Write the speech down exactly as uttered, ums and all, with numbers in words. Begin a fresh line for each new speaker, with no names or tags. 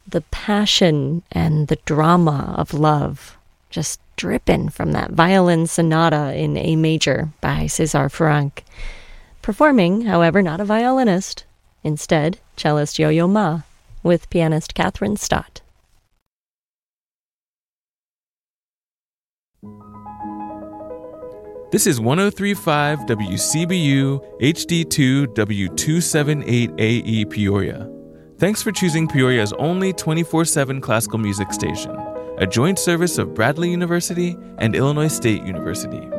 the passion and the drama of love just dripping from that violin sonata in A major by César Franck. Performing, however, not a violinist. Instead, cellist Yo-Yo Ma with pianist Catherine Stott.
This is one oh three point five W C B U H D two W two seventy-eight A E Peoria. Thanks for choosing Peoria's only twenty-four seven classical music station, a joint service of Bradley University and Illinois State University.